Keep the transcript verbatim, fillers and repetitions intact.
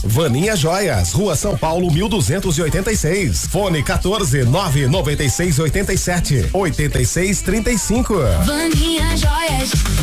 Vaninha Joias, Rua São Paulo, mil duzentos e oitenta e seis. Fone quatorze, nove noventa e seis, oitenta e sete, oitenta e seis, trinta e cinco. Vaninha Joias.